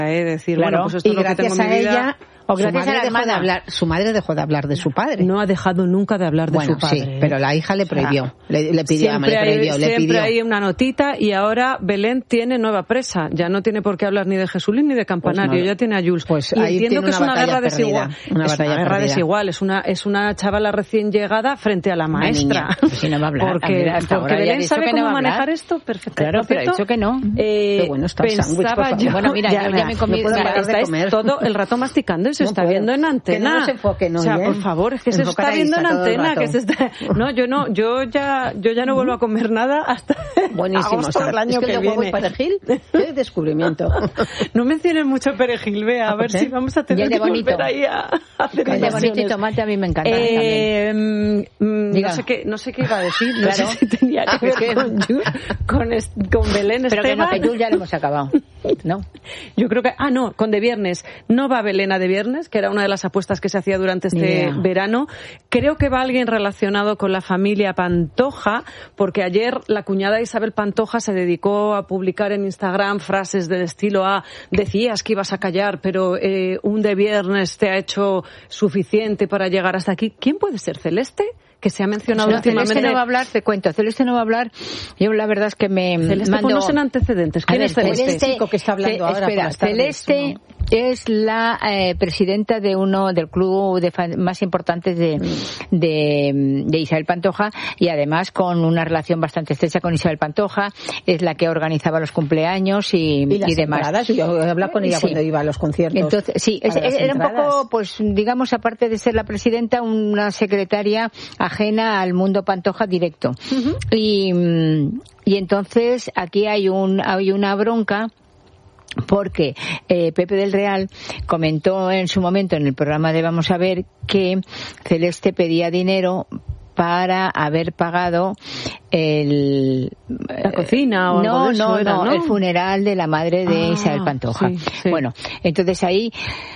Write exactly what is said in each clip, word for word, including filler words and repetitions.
eh, decir, claro, bueno, pues esto y es lo que gracias tengo en a mi vida. ella, o Su gracias madre, a la dejó de hermana. hablar, su madre dejó de hablar de su padre. No ha dejado nunca de hablar de bueno, su padre. sí, pero la hija le prohibió. O sea, le, le pidió, siempre le prohibió, hay, le siempre pidió. hay una notita y ahora Belén tiene nueva presa. Ya no tiene por qué hablar ni de Jesulín ni de Campanario, pues no, ya tiene a Jules. Pues y ahí entiendo tiene que es una una guerra batalla desigual. perdida, una es batalla una guerra perdida. desigual, es una, es una chavala recién llegada frente a la maestra. Una niña, si no va a hablar. Porque, Mira, hasta porque ahora ya ha Belén dicho sabe que no cómo va a hablar. manejar esto perfectamente. Claro, pero ha dicho que no. Eh, Qué bueno está el sándwich, por pensaba favor. yo, Bueno, mira, ya, yo ya me comí- no puedo ya, parar de estáis comer. Todo el rato masticando y se No está puedo. viendo en antena. Que no nos enfoquen, ¿no? O sea, Bien. por favor, es que se Enfocar está a viendo en Isa todo el antena, rato. que se está... No, yo no, yo ya, yo ya no vuelvo a comer nada hasta Buenísimo. agosto del año es que, que el huevo y viene. perejil, qué descubrimiento. No menciones mucho perejil, Bea, a ver ¿Eh? si vamos a Y tener el de que bonito. volver ahí a hacer El de bonito y inversiones. tomate a mí me encanta. Eh, mm, mm, Diga. no sé qué, no sé qué iba a decir, no Claro. sé si tenía que Ah, ver es que- con, Jules, con, es- con Belén Pero que no, Esteban. que Jules ya lo hemos acabado. ¿No? Yo creo que, ah, no, con de viernes. No va Belén a de viernes, que era una de las apuestas que se hacía durante Ni este idea. verano. Creo que va alguien relacionado con la familia Pantoja, porque ayer la cuñada Isabel Pantoja se dedicó a publicar en Instagram frases del estilo a decías que ibas a callar, pero eh, un de viernes te ha hecho suficiente para llegar hasta aquí. ¿Quién puede ser? ¿Celeste? Que se ha mencionado No, últimamente. Celeste no va a hablar, te cuento. Celeste no va a hablar. Yo la verdad es que me Celeste, mando... ponnos en antecedentes. ¿Quién A es ver, Celeste? Celeste, chico que está hablando Ce- ahora por espera, las tardes, Celeste es la eh, presidenta de uno del club de fan- más importantes de, de, de Isabel Pantoja y además con una relación bastante estrecha con Isabel Pantoja. Es la que organizaba los cumpleaños y, Y las y demás. entradas, yo he hablado con ella Sí. cuando iba a los conciertos. Entonces, sí, es- para las era un entradas. poco, pues, digamos, aparte de ser la presidenta, una secretaria ajena al mundo Pantoja directo. Y, mm, y entonces aquí hay un, hay una bronca porque eh, Pepe del Real comentó en su momento en el programa de Vamos a Ver que Celeste pedía dinero para haber pagado el La cocina o no, algo de eso no, era, no, ¿no? el funeral de la madre de Ah, Isabel Pantoja. sí, sí. Bueno, entonces ahí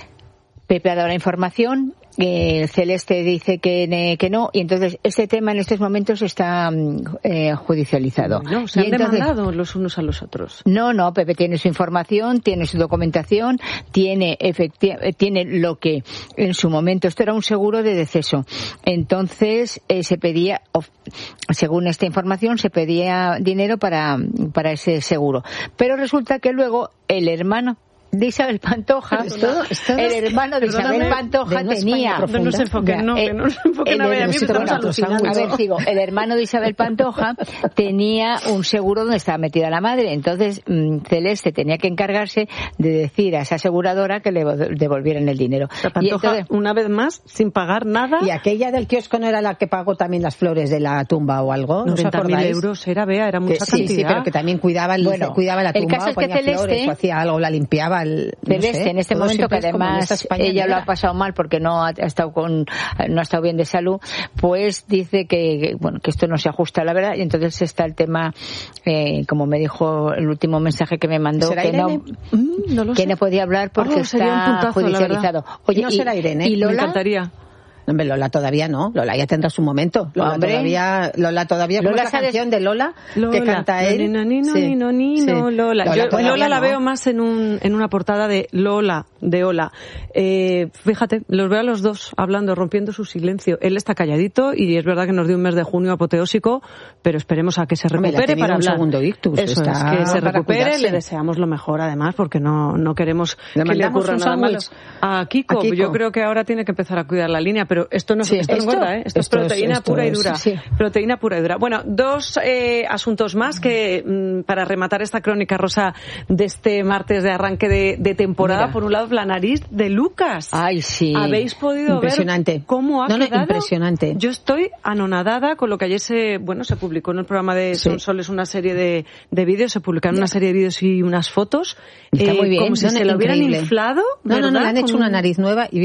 Pepe ha dado la información, eh, Celeste dice que, ne- que no, y entonces este tema en estos momentos está mm, eh, judicializado. No, se Y han entonces- demandado los unos a los otros. no, no, Pepe tiene su información, tiene su documentación, tiene efecti- eh, tiene lo que en su momento, esto era un seguro de deceso. Entonces eh, se pedía, of- según esta información, se pedía dinero para, para ese seguro. Pero resulta que luego el hermano de Isabel Pantoja, Esto- esto- el hermano de Perdóname, Isabel Pantoja de una tenía... España profunda. No nos enfoquen, Ya, no, eh, que no nos enfoquen el a ver, a mí me hermano- estamos alucinando. A ver, sigo. El hermano de Isabel Pantoja tenía un seguro donde estaba metida la madre. Entonces, mm, Celeste tenía que encargarse de decir a esa aseguradora que le devolvieran el dinero. La Pantoja, Y entonces, una vez más, sin pagar nada, ¿Y aquella del kiosco no era la que pagó también las flores de la tumba o algo? ¿No os noventa mil acordáis? euros era, Bea, era Que mucha sí, cantidad. sí, pero que también cuidaba, el, Bueno, cuidaba la el tumba, caso o es que ponía Celeste- flores, o hacía algo, la limpiaba. El, no Celeste, sé, en este todo momento que siempre es como en esta además España ella lo negra. ha pasado mal porque no ha, ha estado con no ha estado bien de salud, pues dice que, que, bueno, que esto no se ajusta a la verdad, y entonces está el tema, eh, como me dijo el último mensaje que me mandó, ¿Será que no, Irene? Mm, no lo que sé. no podía hablar porque Oh, sería un está puntazo, la judicializado. verdad. Oye, ¿No será Irene? y Me Lola, encantaría. Hombre, Lola todavía no. Lola ya tendrá su momento. Lola Hombre. todavía, Lola todavía, ¿cómo Lola es la sabe- canción de Lola, Lola, que canta él? Nino, nino, Sí, nino, nino, sí. Lola. Lola Yo todavía Lola la no. veo más en un en una portada de Lola, de Ola. Eh, fíjate, los veo a los dos hablando, rompiendo su silencio. Él está calladito y es verdad que nos dio un mes de junio apoteósico, pero esperemos a que se Hombre, le ha recupere tenido para un hablar. segundo ictus, Eso está es, que se para recupere, cuidarse. le deseamos lo mejor además, porque no no queremos ¿Le que le mandamos ocurra un nada malo. sándwich? A Kiko, A Kiko. yo creo que ahora tiene que empezar a cuidar la línea, pero esto no, Sí, esto no esto- engorda, ¿eh? Esto, esto es es- proteína esto pura y es- dura. sí. Proteína pura y dura. Bueno, dos eh, asuntos más que mm, para rematar esta crónica rosa de este martes de arranque de, de temporada. Mira. Por un lado, la nariz de Lucas. ay sí, ¿Habéis podido Impresionante. ver cómo ha No, no, quedado? impresionante. Yo estoy anonadada con lo que ayer se, bueno, se publicó en el programa de Sí. Son Soles una serie de, de vídeos, se publicaron una serie de vídeos y unas fotos. Está muy bien, como si no, se no, lo hubieran increíble. inflado. No, no, no, le ¿verdad? han hecho Con una un- nariz nueva y vio,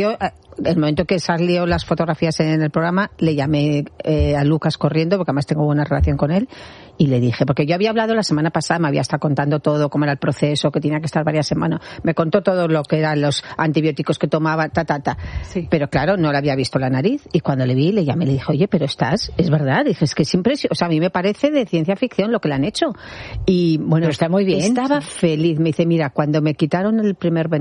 el momento que salió las fotografías en el programa, le llamé eh, a Lucas corriendo, porque además tengo buena relación con él, y le dije, porque yo había hablado la semana pasada, me había estado contando todo, cómo era el proceso, que tenía que estar varias semanas, me contó todo lo que eran los antibióticos que tomaba, ta, ta, ta. Sí. Pero claro, no le había visto la nariz, y cuando le vi, le llamé, le dije, oye, pero estás, es verdad, dije, es que es impresionante, o sea, a mí me parece de ciencia ficción lo que le han hecho. Y bueno, pero está muy bien. Estaba feliz, me dice, mira, cuando me quitaron el primer